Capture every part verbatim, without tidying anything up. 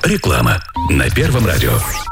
Реклама на Первом радио.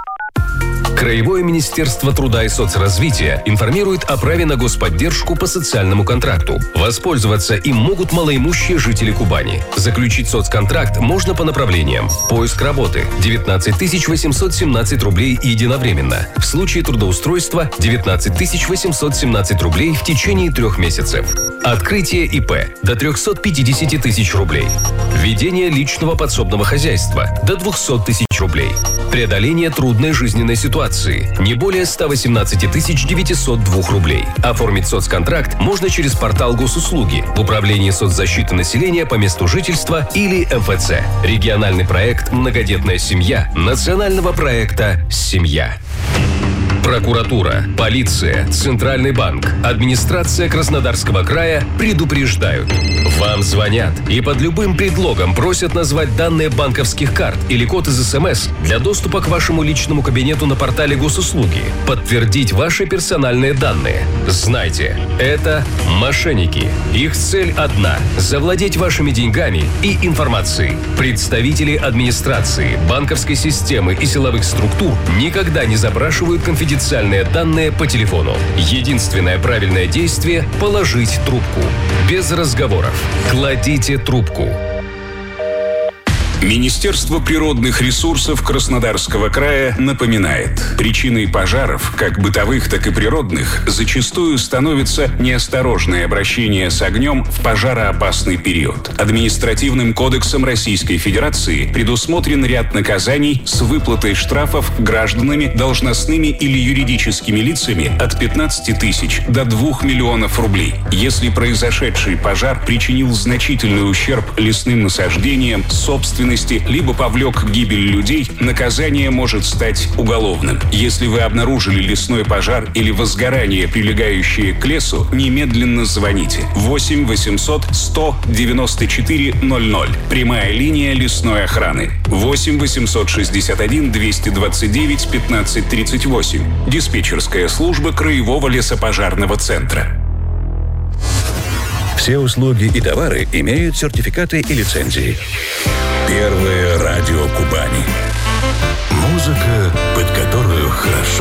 Краевое министерство труда и соцразвития информирует о праве на господдержку по социальному контракту. Воспользоваться им могут малоимущие жители Кубани. Заключить соцконтракт можно по направлениям: поиск работы – девятнадцать тысяч восемьсот семнадцать рублей единовременно. В случае трудоустройства – девятнадцать тысяч восемьсот семнадцать рублей в течение трех месяцев. Открытие ИП – до триста пятьдесят тысяч рублей. Ведение личного подсобного хозяйства – до двести тысяч рублей. Преодоление трудной жизненной ситуации – не более ста восемнадцати тысяч девятисот двух рублей. Оформить соцконтракт можно через портал госуслуги в Управлении соцзащиты населения по месту жительства или эм эф цэ. Региональный проект «Многодетная семья» национального проекта «Семья». Прокуратура, полиция, Центральный банк, администрация Краснодарского края предупреждают. Вам звонят и под любым предлогом просят назвать данные банковских карт или код из эс эм эс для доступа к вашему личному кабинету на портале госуслуги, подтвердить ваши персональные данные. Знайте, это мошенники. Их цель одна – завладеть вашими деньгами и информацией. Представители администрации, банковской системы и силовых структур никогда не запрашивают конфиденциальные Конфиденциальные данные по телефону. Единственное правильное действие – положить трубку. Без разговоров. Кладите трубку. Министерство природных ресурсов Краснодарского края напоминает: причиной пожаров, как бытовых, так и природных, зачастую становится неосторожное обращение с огнем в пожароопасный период. Административным кодексом Российской Федерации предусмотрен ряд наказаний с выплатой штрафов гражданами, должностными или юридическими лицами от пятнадцати тысяч до двух миллионов рублей. Если произошедший пожар причинил значительный ущерб лесным насаждениям, собственности, либо повлек гибель людей, наказание может стать уголовным. Если вы обнаружили лесной пожар или возгорание, прилегающее к лесу, немедленно звоните. восемь восемьсот сто девяносто четыре ноль ноль. Прямая линия лесной охраны. восемь восемьсот шестьдесят один двести двадцать девять пятнадцать тридцать восемь. Диспетчерская служба Краевого лесопожарного центра. Все услуги и товары имеют сертификаты и лицензии. Первое радио Кубани. Музыка, под которую хорошо.